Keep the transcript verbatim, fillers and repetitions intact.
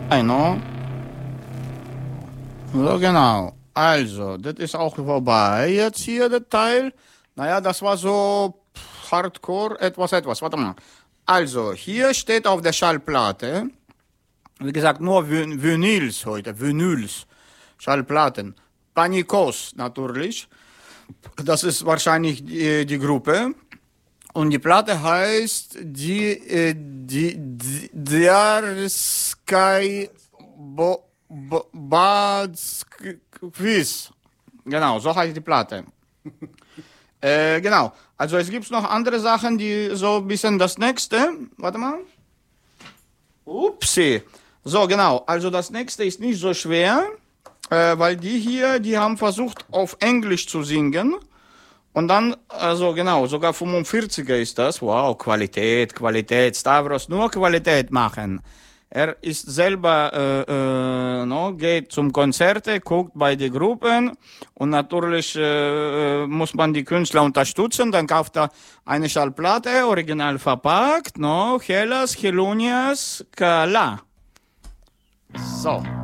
No? So, genau. Also, das ist auch vorbei jetzt hier, das Teil. Naja, das war so Hardcore, etwas, etwas. Warte mal. Also, hier steht auf der Schallplatte, wie gesagt, nur Vin- Vinyls heute, Vinyls, Schallplatten. Panikos natürlich. Das ist wahrscheinlich die, die Gruppe. Und die Platte heißt die, äh, die, die, der Sky Bo, Bo, Bad's Quiz. Genau, so heißt die Platte. Äh, genau. Also es gibt noch andere Sachen, die so ein bisschen das nächste. Warte mal. Upsi. So, genau. Also das nächste ist nicht so schwer, äh, weil die hier, die haben versucht auf Englisch zu singen. Und dann, also genau, sogar fünfundvierziger ist das. Wow, Qualität, Qualität. Stavros, nur Qualität machen. Er ist selber, äh, äh, no, geht zum Konzerte, guckt bei den Gruppen und natürlich äh, muss man die Künstler unterstützen. Dann kauft er eine Schallplatte, original verpackt, no, Hellas, Helunias, Kala. So.